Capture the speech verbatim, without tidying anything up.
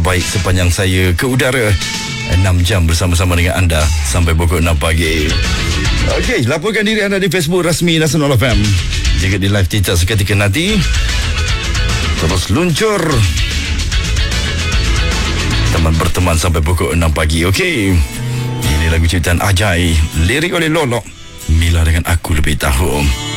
terbaik sepanjang saya ke udara. Enam jam bersama-sama dengan anda sampai pukul enam pagi. Okey, laporkan diri anda di Facebook rasmi Nasional F M. Jika di live kita seketika nanti, terus luncur teman berteman sampai pukul enam pagi. Okey, ini lagu ciptaan Ajai, lirik oleh Lolo, Mila dengan Aku Lebih Tahu.